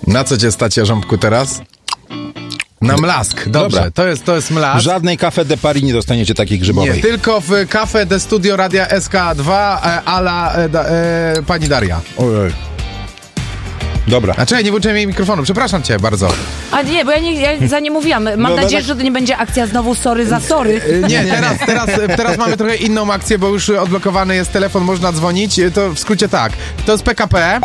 Na co cię stać, Jarząbku, teraz? Na mlask, dobrze, Dobra. to jest mlask. W żadnej Café de Paris nie dostaniecie takiej grzybowej. Nie, tylko w Café de Studio Radia SK2 pani Daria. Ojej. Dobra. A czekaj, nie włączyłem jej mikrofonu, przepraszam cię bardzo. A nie, bo ja za nie mówiłam. Mam nadzieję, że to nie będzie akcja znowu sorry za sorry. Nie, teraz mamy trochę inną akcję, bo już odblokowany jest telefon, można dzwonić. To w skrócie tak, to jest PKP,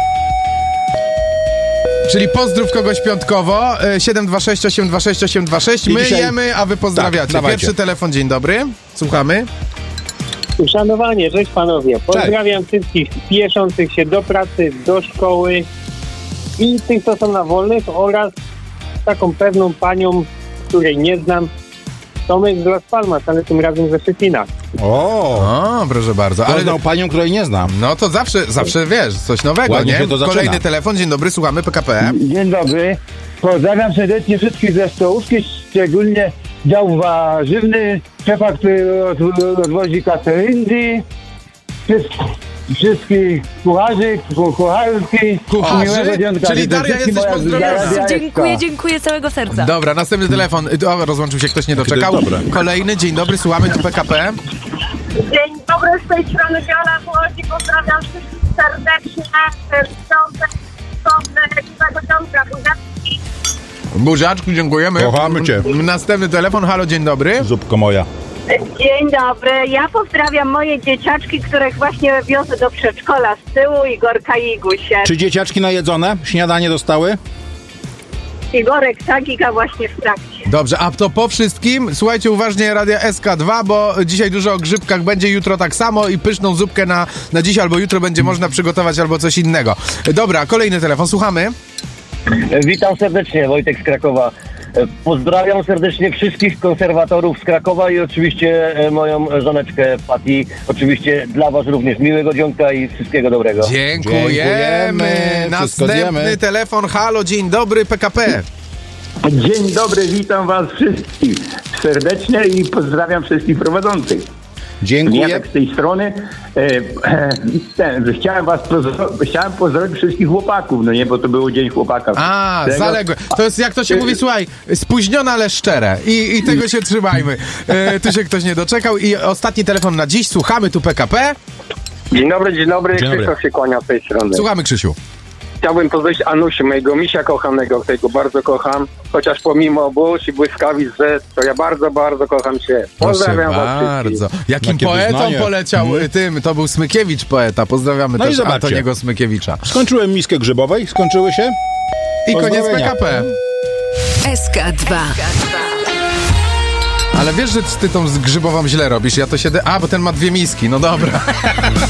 czyli pozdrów kogoś piątkowo, 726 826 826. My dzisiaj... jemy, a wy pozdrawiacie. Tak, pierwszy telefon, dzień dobry, słuchamy. Uszanowanie, cześć panowie. Pozdrawiam wszystkich spieszących się do pracy, do szkoły i tych, co są na wolnych, oraz taką pewną panią, której nie znam, Tomek z Las Palmas, ale tym razem ze Szczecina. O, Proszę bardzo. ale znał panią, której nie znam. No to zawsze wiesz, coś nowego, Ładnie nie? się to zaczyna. Kolejny telefon, dzień dobry, słuchamy PKP. Dzień dobry. Pozdrawiam serdecznie wszystkich ze stołówki, szczególnie dział warzywny, szefa, który odwozi Kateryndy, wszystkich kucharzy, kucharki. Kucharzy? Czyli Daria, jesteś pozdrowiona. Dziękuję z całego serca. Dobra, następny telefon. O, rozłączył się, ktoś nie doczekał. Dobra. Kolejny, dzień dobry, słuchamy tu PKP. Dzień dobry, z tej strony Wiola Młodzi, pozdrawiam wszystkich serdecznie, Buziaczku, dziękujemy. Kochamy cię. Następny telefon, halo, dzień dobry. Zupko moja. Dzień dobry, ja pozdrawiam moje dzieciaczki, których właśnie wiozę do przedszkola z tyłu, Igorka i Igusie. Czy dzieciaczki najedzone? Śniadanie dostały? Igorek Sagika właśnie w trakcie. Dobrze, a to po wszystkim, słuchajcie uważnie Radia SK2, bo dzisiaj dużo o grzybkach będzie, jutro tak samo i pyszną zupkę na dziś albo jutro będzie można przygotować albo coś innego. Dobra, kolejny telefon, słuchamy. Witam serdecznie, Wojtek z Krakowa. Pozdrawiam serdecznie wszystkich konserwatorów z Krakowa i oczywiście moją żoneczkę Pati. Oczywiście dla was również miłego dzionka i wszystkiego dobrego. Dziękujemy. Następny telefon, halo, dzień dobry, PKP. Dzień dobry, witam was wszystkich serdecznie i pozdrawiam wszystkich prowadzących. Dziękuję. Ja tak z tej strony chciałem pozdrowić wszystkich chłopaków, no nie, bo to był Dzień Chłopaka. Zaległe. To jest, jak to się mówi, słuchaj, spóźnione, ale szczere. I tego się trzymajmy. Tu się ktoś nie doczekał. I ostatni telefon na dziś, słuchamy tu PKP. Dzień dobry, Dzień dobry. Krzysztof się kłania z tej strony. Słuchamy, Krzysiu. Chciałbym pozdrowić Anusię, mojego misia kochanego, którego bardzo kocham, chociaż pomimo burz i błyskawic, to ja bardzo, bardzo kocham cię. Pozdrawiam was bardzo. wszystkich. Jakim Jakie poetą wyznanie. poleciał tym? To był Smykiewicz poeta. Pozdrawiamy No i też zobaczcie. Antoniego Smykiewicza. Skończyłem miskę grzybowej, skończyły się? I koniec Pozdrowienia. PKP. SK2. Ale wiesz, że ty tą grzybową źle robisz. Ja to się... bo ten ma 2 miski. No dobra.